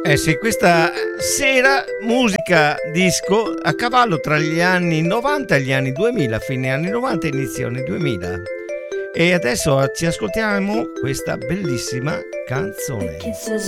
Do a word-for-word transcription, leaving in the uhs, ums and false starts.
Eh sì, questa sera musica disco a cavallo tra gli anni novanta e gli anni duemila, fine anni novanta e inizio anni duemila. E adesso ci ascoltiamo questa bellissima canzone.